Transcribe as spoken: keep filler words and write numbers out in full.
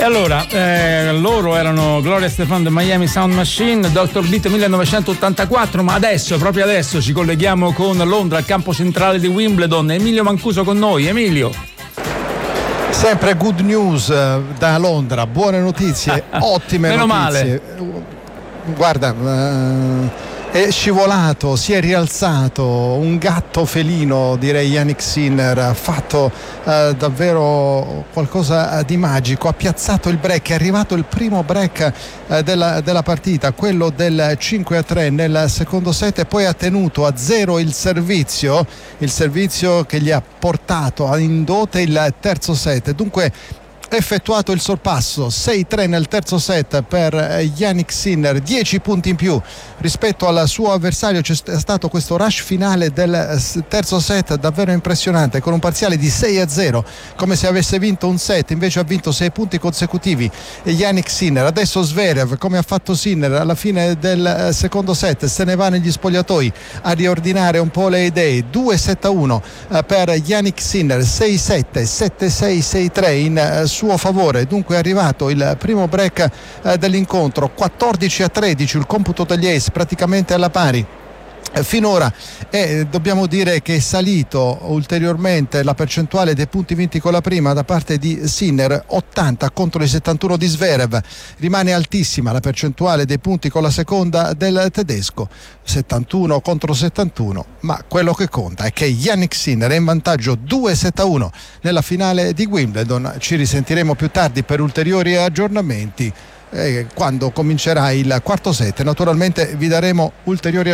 E allora, eh, loro erano Gloria Estefan The Miami Sound Machine, doctor Beat millenovecentottantaquattro, ma adesso, proprio adesso, ci colleghiamo con Londra, al campo centrale di Wimbledon. Emilio Mancuso con noi. Emilio. Sempre good news da Londra, buone notizie, ottime Meno notizie. Male. Guarda, uh, è scivolato, si è rialzato, un gatto felino, direi Jannik Sinner, ha fatto uh, davvero qualcosa di magico, ha piazzato il break, è arrivato il primo break uh, della, della partita, quello del cinque a tre nel secondo set, e poi ha tenuto a zero il servizio, il servizio che gli ha portato in dote il terzo set. Dunque effettuato il sorpasso sei tre nel terzo set per Jannik Sinner, dieci punti in più rispetto al suo avversario. C'è stato questo rush finale del terzo set davvero impressionante, con un parziale di sei a zero, come se avesse vinto un set, invece ha vinto sei punti consecutivi Jannik Sinner. Adesso Zverev, come ha fatto Sinner alla fine del secondo set, se ne va negli spogliatoi a riordinare un po' le idee. Due sette a uno per Jannik Sinner, sei sette, sette sei, sei tre in suo favore. Dunque è arrivato il primo break eh, dell'incontro, quattordici a tredici il computo degli ace, praticamente alla pari finora, e dobbiamo dire che è salito ulteriormente la percentuale dei punti vinti con la prima da parte di Sinner, ottanta contro i settantuno di Zverev. Rimane altissima la percentuale dei punti con la seconda del tedesco, settantuno contro settantuno, ma quello che conta è che Jannik Sinner è in vantaggio due sette a uno nella finale di Wimbledon. Ci risentiremo più tardi per ulteriori aggiornamenti eh, quando comincerà il quarto set. Naturalmente vi daremo ulteriori